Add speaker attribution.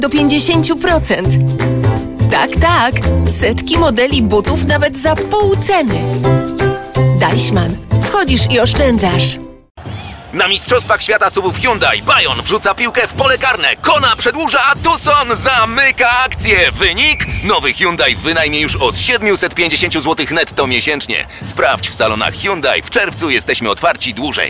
Speaker 1: do 50%. Tak, setki modeli butów nawet za pół ceny. Deichmann. Wchodzisz i oszczędzasz.
Speaker 2: Na Mistrzostwach Świata SUV-ów Hyundai Bayon wrzuca piłkę w pole karne. Kona przedłuża, a Tucson zamyka akcję. Wynik? Nowy Hyundai wynajmie już od 750 zł netto miesięcznie. Sprawdź w salonach Hyundai. W czerwcu jesteśmy otwarci dłużej.